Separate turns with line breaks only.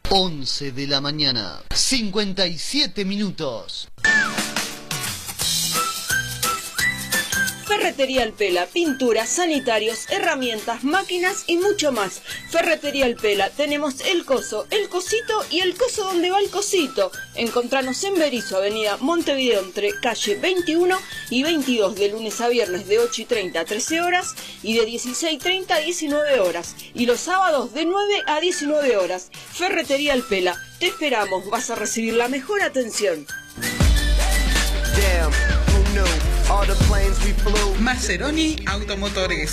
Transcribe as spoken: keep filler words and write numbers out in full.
once de la mañana, cincuenta y siete minutos.
Ferretería El Pela, pinturas, sanitarios, herramientas, máquinas y mucho más. Ferretería El Pela, tenemos el coso, el cosito y el coso donde va el cosito. Encontranos en Berisso, avenida Montevideo, entre calle veintiuno y veintidós, de lunes a viernes de ocho y treinta a trece horas y de dieciséis y treinta a diecinueve horas. Y los sábados de nueve a diecinueve horas. Ferretería El Pela, te esperamos, vas a recibir la mejor atención.
Maseroni Automotores.